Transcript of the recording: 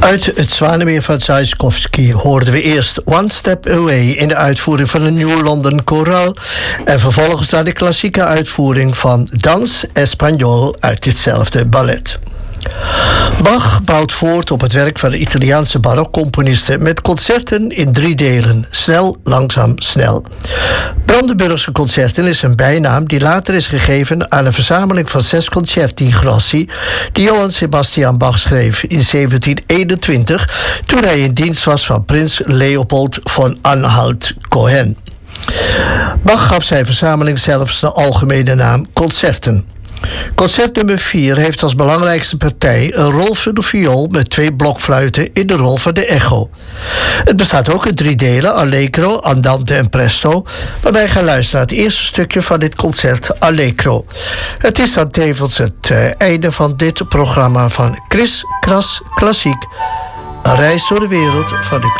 Uit het Zwanemeer van Tchaikovsky hoorden we eerst One Step Away in de uitvoering van de New London Chorale en vervolgens naar de klassieke uitvoering van Dans Espagnol uit ditzelfde ballet. Bach bouwt voort op het werk van de Italiaanse barokcomponisten met concerten in 3 delen, snel, langzaam, snel. Brandenburgse concerten is een bijnaam die later is gegeven aan een verzameling van 6 concerti grossi die Johann Sebastian Bach schreef in 1721 toen hij in dienst was van prins Leopold von Anhalt-Cohen. Bach gaf zijn verzameling zelfs de algemene naam concerten. Concert nummer 4 heeft als belangrijkste partij een rol voor de viool met 2 blokfluiten in de rol van de echo. Het bestaat ook uit 3 delen, Allegro, Andante en Presto, maar wij gaan luisteren naar het eerste stukje van dit concert, Allegro. Het is dan tevens het einde van dit programma van Chris Kras Klassiek, een reis door de wereld van de